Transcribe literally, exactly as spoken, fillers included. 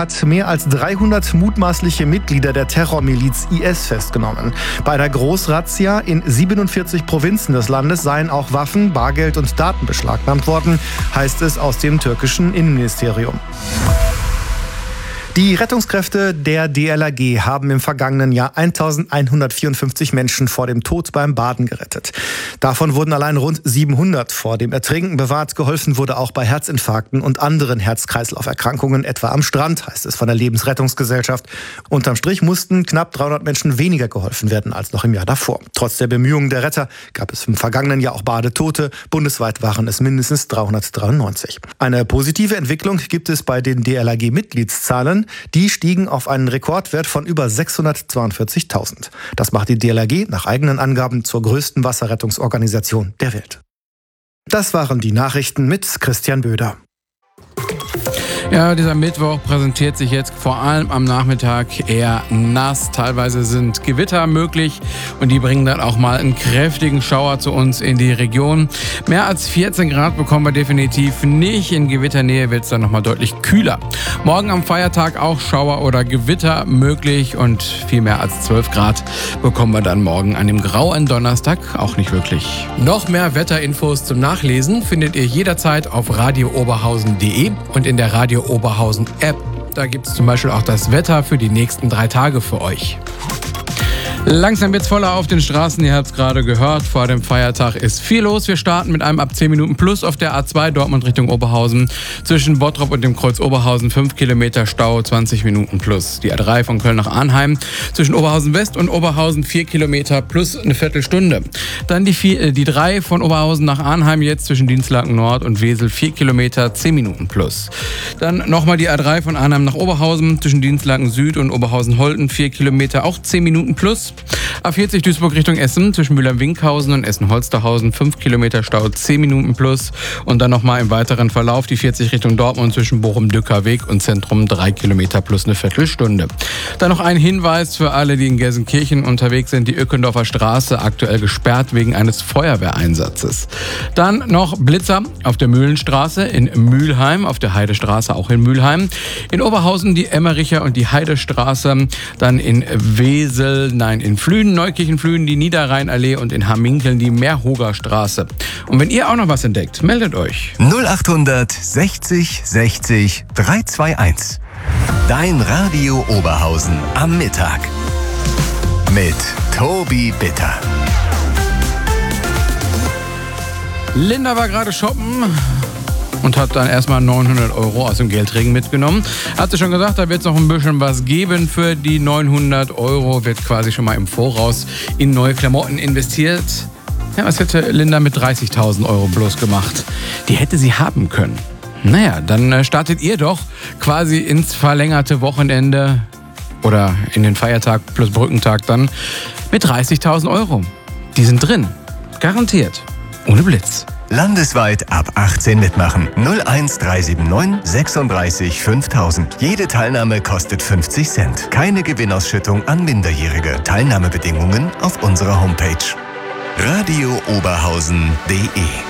hat mehr als dreihundert mutmaßliche Mitglieder der Terrormiliz I S festgenommen. Bei der Großrazzia in siebenundvierzig Provinzen des Landes seien auch Waffen, Bargeld und Daten beschlagnahmt worden, heißt es aus dem türkischen Innenministerium. Die Rettungskräfte der D L R G haben im vergangenen Jahr eintausendeinhundertvierundfünfzig Menschen vor dem Tod beim Baden gerettet. Davon wurden allein rund siebenhundert vor dem Ertrinken bewahrt. Geholfen wurde auch bei Herzinfarkten und anderen Herz-Kreislauf-Erkrankungen, etwa am Strand, heißt es von der Lebensrettungsgesellschaft. Unterm Strich mussten knapp dreihundert Menschen weniger geholfen werden als noch im Jahr davor. Trotz der Bemühungen der Retter gab es im vergangenen Jahr auch Badetote. Bundesweit waren es mindestens dreihundertdreiundneunzig. Eine positive Entwicklung gibt es bei den D L R G-Mitgliedszahlen. Die stiegen auf einen Rekordwert von über sechshundertzweiundvierzigtausend. Das macht die D L R G nach eigenen Angaben zur größten Wasserrettungsorganisation der Welt. Das waren die Nachrichten mit Christian Böder. Ja, dieser Mittwoch präsentiert sich jetzt vor allem am Nachmittag eher nass. Teilweise sind Gewitter möglich und die bringen dann auch mal einen kräftigen Schauer zu uns in die Region. Mehr als vierzehn Grad bekommen wir definitiv nicht. In Gewitternähe wird es dann nochmal deutlich kühler. Morgen am Feiertag auch Schauer oder Gewitter möglich und viel mehr als zwölf Grad bekommen wir dann morgen an dem grauen Donnerstag auch nicht wirklich. Noch mehr Wetterinfos zum Nachlesen findet ihr jederzeit auf radio oberhausen punkt de und in der Radio Oberhausen App. Da gibt es zum Beispiel auch das Wetter für die nächsten drei Tage für euch. Langsam wird's voller auf den Straßen, ihr habt es gerade gehört. Vor dem Feiertag ist viel los. Wir starten mit einem ab zehn Minuten plus auf der A zwei Dortmund Richtung Oberhausen. Zwischen Bottrop und dem Kreuz Oberhausen fünf Kilometer Stau, zwanzig Minuten plus. Die A drei von Köln nach Arnheim. Zwischen Oberhausen West und Oberhausen vier Kilometer plus eine Viertelstunde. Dann die, vier, die drei von Oberhausen nach Arnheim jetzt zwischen Dienstlaken Nord und Wesel vier Kilometer, zehn Minuten plus. Dann nochmal die A drei von Arnheim nach Oberhausen zwischen Dienstlaken Süd und Oberhausen-Holten vier Kilometer, auch zehn Minuten plus. A vierzig Duisburg Richtung Essen, zwischen Mülheim-Winkhausen und Essen-Holsterhausen, fünf Kilometer Stau, zehn Minuten plus. Und dann nochmal im weiteren Verlauf die vierzig Richtung Dortmund zwischen Bochum-Dückerweg und Zentrum, drei Kilometer plus eine Viertelstunde. Dann noch ein Hinweis für alle, die in Gelsenkirchen unterwegs sind. Die Öckendorfer Straße aktuell gesperrt wegen eines Feuerwehreinsatzes. Dann noch Blitzer auf der Mühlenstraße in Mülheim, auf der Heidestraße auch in Mülheim. In Oberhausen die Emmericher und die Heidestraße. Dann in Wesel, nein, in Flühen, Neukirchen-Flühen die Niederrheinallee und in Hamminkeln die Meerhoger Straße. Und wenn ihr auch noch was entdeckt, meldet euch. null achthundert sechzig sechzig dreihunderteinundzwanzig. Dein Radio Oberhausen am Mittag. Mit Tobi Bitter. Linda war gerade shoppen und hat dann erstmal neunhundert Euro aus dem Geldregen mitgenommen. Hat sie schon gesagt, da wird es noch ein bisschen was geben für die neunhundert Euro. Wird quasi schon mal im Voraus in neue Klamotten investiert. Ja, was hätte Linda mit dreißigtausend Euro bloß gemacht? Die hätte sie haben können. Naja, dann startet ihr doch quasi ins verlängerte Wochenende oder in den Feiertag plus Brückentag dann mit dreißigtausend Euro. Die sind drin. Garantiert. Ohne Blitz. Landesweit ab achtzehn mitmachen. null eins drei sieben neun sechsunddreißig fünftausend. Jede Teilnahme kostet fünfzig Cent. Keine Gewinnausschüttung an Minderjährige. Teilnahmebedingungen auf unserer Homepage. radio oberhausen punkt de